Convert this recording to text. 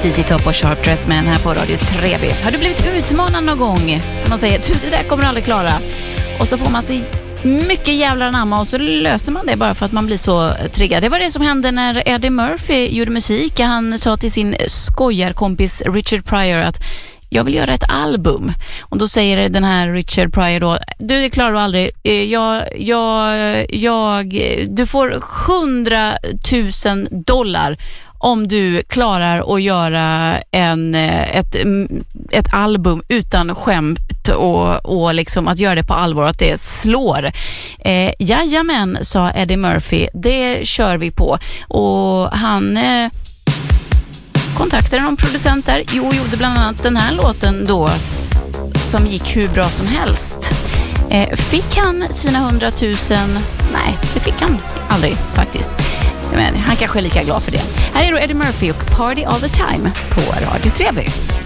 ZZ Top och Sharp Dressed Man här på Radio 3B. Har du blivit utmanad någon gång? Man säger, det där kommer du aldrig klara. Och så får man så mycket jävla namma och så löser man det bara för att man blir så triggad. Det var det som hände när Eddie Murphy gjorde musik. Han sa till sin skojarkompis Richard Pryor att jag vill göra ett album. Och då säger den här Richard Pryor då, det klarar du aldrig. Du får $100,000 om du klarar att göra ett album utan skämt och liksom att göra det på allvar, att det slår. Jajamän, sa Eddie Murphy, det kör vi på. Och han kontaktade någon producent där och gjorde bland annat den här låten då som gick hur bra som helst. Fick han sina 100,000? Nej, det fick han aldrig faktiskt. Men han kanske är lika glad för det. Här är då Eddie Murphy och Party All The Time på Radio 3B.